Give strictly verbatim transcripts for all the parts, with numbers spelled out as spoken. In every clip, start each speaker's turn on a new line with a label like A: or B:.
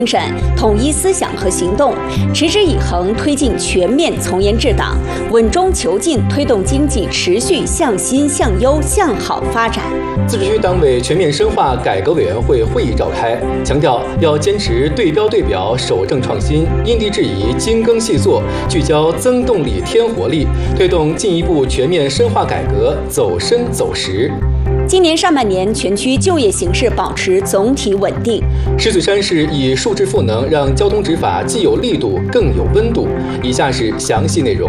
A: 精神，统一思想和行动，持之以恒推进全面从严治党，稳中求进推动经济持续向新向优向好发展。
B: 自治区党委全面深化改革委员会会议召开，强调要坚持对标对表、守正创新，因地制宜、精耕细作，聚焦增动力、添活力，推动进一步全面深化改革，走深走实。
A: 今年上半年，全区就业形势保持总体稳定。
B: 石嘴山市以数字赋能，让交通执法既有力度，更有温度。以下是详细内容。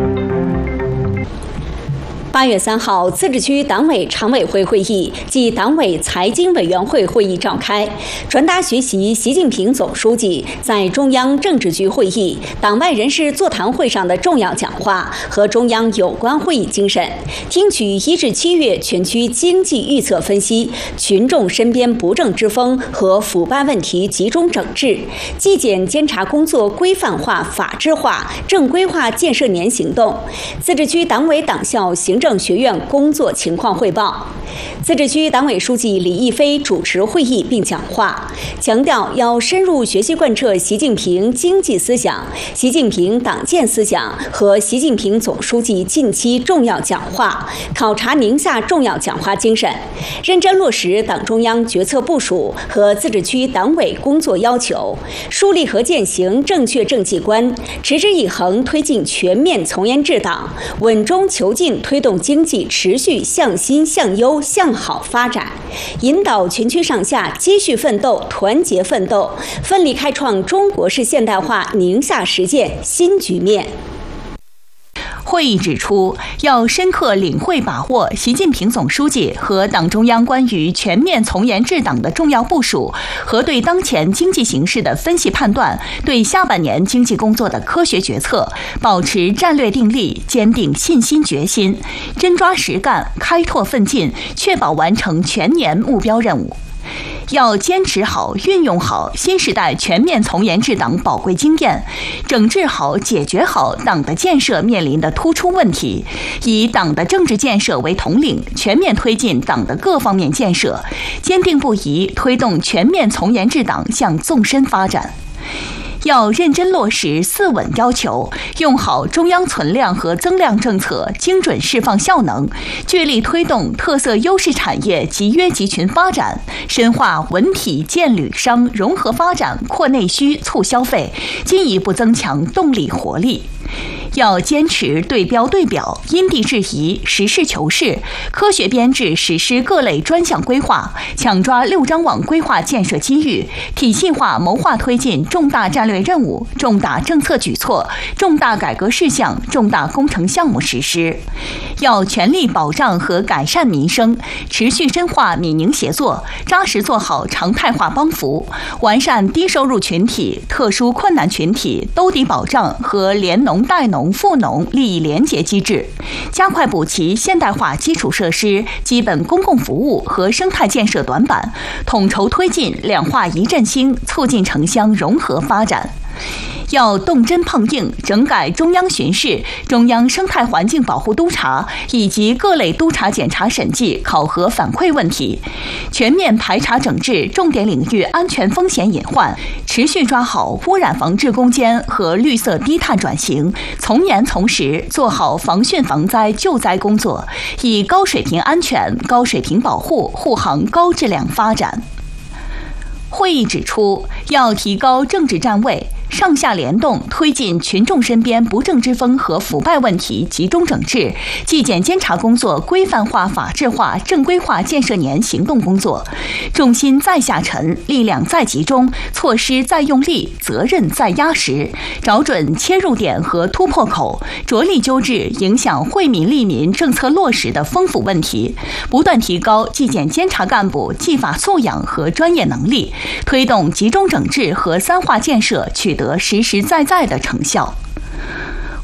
A: 八月三号，自治区党委常委会会议暨党委财经委员会会议召开，传达学习习近平总书记在中央政治局会议、党外人士座谈会上的重要讲话和中央有关会议精神，听取一至七月全区经济预测分析、群众身边不正之风和腐败问题集中整治、纪检监察工作规范化、法治化、正规化建设年行动、自治区党委党校行政学院工作情况汇报。自治区党委书记李毅飞主持会议并讲话，强调要深入学习贯彻习近平经济思想、习近平党建思想和习近平总书记近期重要讲话、考察宁夏重要讲话精神，认真落实党中央决策部署和自治区党委工作要求，树立和践行正确政绩观，持之以恒推进全面从严治党，稳中求进推动经济持续向新向优向好发展，引导全区上下继续奋斗、团结奋斗，奋力开创中国式现代化宁夏实践新局面。
C: 会议指出，要深刻领会把握习近平总书记和党中央关于全面从严治党的重要部署和对当前经济形势的分析判断，对下半年经济工作的科学决策，保持战略定力，坚定信心决心，真抓实干，开拓奋进，确保完成全年目标任务。要坚持好、运用好新时代全面从严治党宝贵经验，整治好、解决好党的建设面临的突出问题，以党的政治建设为统领，全面推进党的各方面建设，坚定不移推动全面从严治党向纵深发展。要认真落实四稳要求，用好中央存量和增量政策，精准释放效能，聚力推动特色优势产业集约集群发展，深化文体建旅商融合发展，扩内需促消费，进一步增强动力活力。要坚持对标对表、因地制宜、实事求是，科学编制实施各类专项规划，抢抓六张网规划建设机遇，体系化谋划推进重大战略任务、重大政策举措、重大改革事项、重大工程项目实施。要全力保障和改善民生，持续深化闽宁协作，扎实做好常态化帮扶，完善低收入群体、特殊困难群体兜底保障和联农代农富农利益联结机制，加快补齐现代化基础设施、基本公共服务和生态建设短板，统筹推进两化一振兴，促进城乡融合发展。要动真碰硬，整改中央巡视、中央生态环境保护督察以及各类督查检查审计、考核反馈问题，全面排查整治重点领域安全风险隐患，持续抓好污染防治攻坚和绿色低碳转型，从严从实做好防汛防灾救灾工作，以高水平安全、高水平保护护航高质量发展。会议指出，要提高政治站位，上下联动推进群众身边不正之风和腐败问题集中整治，纪检监察工作规范化、法治化、正规化建设年行动工作，重心再下沉，力量再集中，措施再用力，责任再压实，找准切入点和突破口，着力纠治影响惠民利民政策落实的丰富问题，不断提高纪检监察干部纪法素养和专业能力，推动集中整治和三化建设取得实实在在的成效。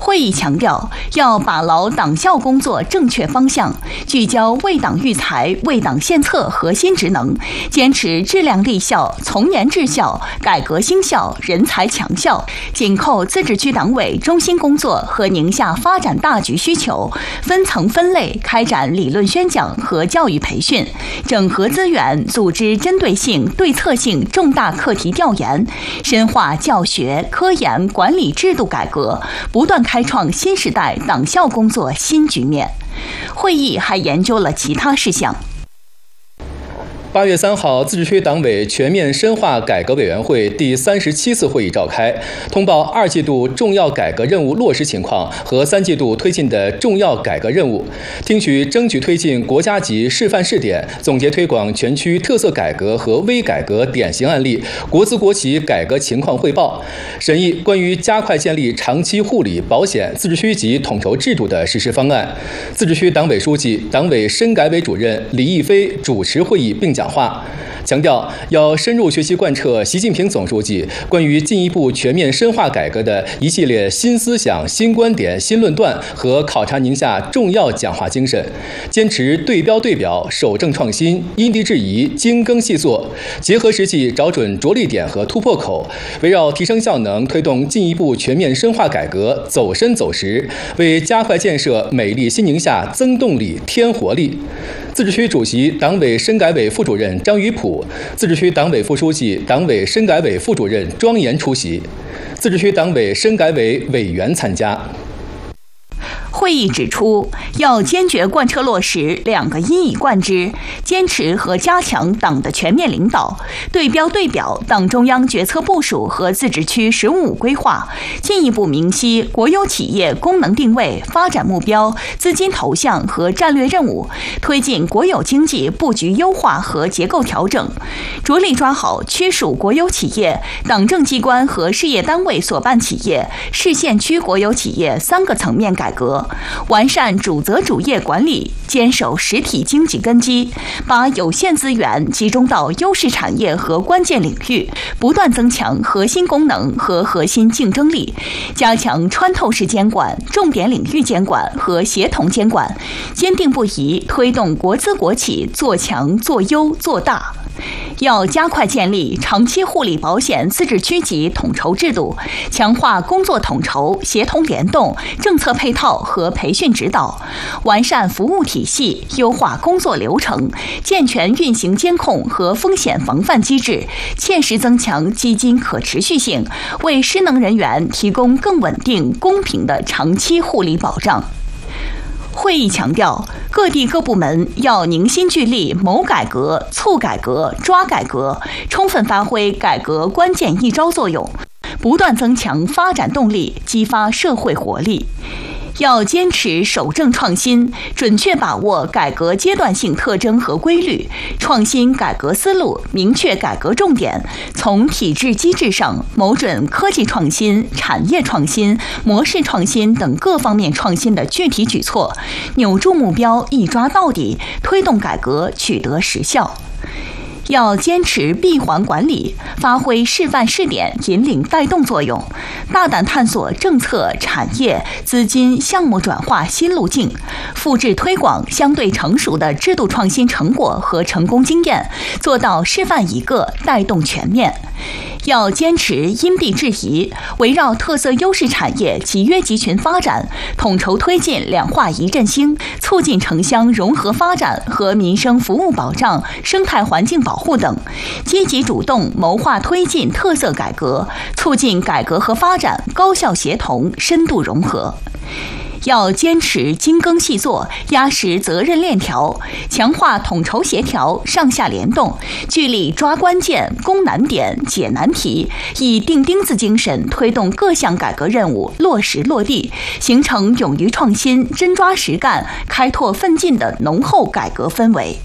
C: 会议强调，要把牢党校工作正确方向，聚焦为党育才、为党献策核心职能，坚持质量立校、从严治校、改革兴校、人才强校，紧扣自治区党委中心工作和宁夏发展大局需求，分层分类开展理论宣讲和教育培训，整合资源，组织针对性、对策性重大课题调研，深化教学、科研、管理制度改革，不断开创新时代党校工作新局面。会议还研究了其他事项。
B: 八月三号，自治区党委全面深化改革委员会第三十七次会议召开，通报二季度重要改革任务落实情况和三季度推进的重要改革任务，听取争取推进国家级示范试点、总结推广全区特色改革和微改革典型案例、国资国企改革情况汇报，审议关于加快建立长期护理保险自治区级统筹制度的实施方案。自治区党委书记、党委深改委主任李毅飞主持会议并讲话，强调要深入学习贯彻习近平总书记关于进一步全面深化改革的一系列新思想、新观点、新论断和考察宁夏重要讲话精神，坚持对标对表、守正创新、因地制宜、精耕细作，结合实际找准着力点和突破口，围绕提升效能、推动进一步全面深化改革走深走实，为加快建设美丽新宁夏增动力、添活力。自治区主席、党委深改委副主任张于普，自治区党委副书记、党委深改委副主任庄严出席，自治区党委深改委委员参加。
C: 会议指出，要坚决贯彻落实两个一以贯之，坚持和加强党的全面领导，对标对表党中央决策部署和自治区“十五五”规划，进一步明晰国有企业功能定位、发展目标、资金投向和战略任务，推进国有经济布局优化和结构调整，着力抓好区属国有企业、党政机关和事业单位所办企业、市县区国有企业三个层面改革，完善主责主业管理，坚守实体经济根基，把有限资源集中到优势产业和关键领域，不断增强核心功能和核心竞争力，加强穿透式监管、重点领域监管和协同监管，坚定不移推动国资国企做强、做优、做大。要加快建立长期护理保险自治区级统筹制度，强化工作统筹、协同联动、政策配套和培训指导，完善服务体系，优化工作流程，健全运行监控和风险防范机制，切实增强基金可持续性，为失能人员提供更稳定、公平的长期护理保障。会议强调，各地各部门要凝心聚力谋改革、促改革、抓改革，充分发挥改革关键一招作用，不断增强发展动力，激发社会活力。要坚持守正创新，准确把握改革阶段性特征和规律，创新改革思路，明确改革重点，从体制机制上谋准科技创新、产业创新、模式创新等各方面创新的具体举措，扭住目标，一抓到底，推动改革取得实效。要坚持闭环管理，发挥示范试点引领带动作用，大胆探索政策、产业、资金、项目转化新路径，复制推广相对成熟的制度创新成果和成功经验，做到示范一个，带动全面。要坚持因地制宜，围绕特色优势产业集约集群发展，统筹推进两化一振兴，促进城乡融合发展和民生服务保障、生态环境保护等，积极主动谋划推进特色改革，促进改革和发展高效协同、深度融合。要坚持精耕细作，压实责任链条，强化统筹协调、上下联动，聚力抓关键、攻难点、解难题，以钉钉子精神推动各项改革任务落实落地，形成勇于创新、真抓实干、开拓奋进的浓厚改革氛围。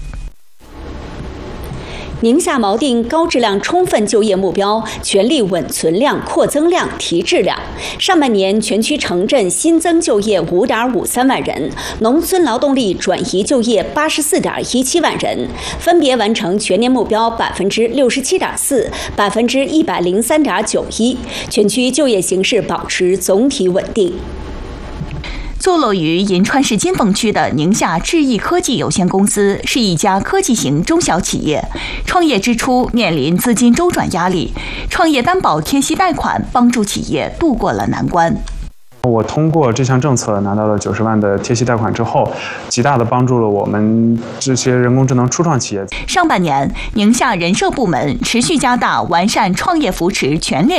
A: 宁夏锚定高质量充分就业目标，全力稳存量、扩增量、提质量。上半年全区城镇新增就业 五点五三万人，农村劳动力转移就业 八十四点一七万人，分别完成全年目标 百分之六十七点四、百分之一百零三点九一，全区就业形势保持总体稳定。
C: 坐落于银川市金凤区的宁夏智易科技有限公司是一家科技型中小企业，创业之初面临资金周转压力，创业担保贴息贷款帮助企业渡过了难关。
D: 我通过这项政策拿到了九十万的贴息贷款之后，极大的帮助了我们这些人工智能初创企业。
C: 上半年，宁夏人社部门持续加大完善创业扶持全链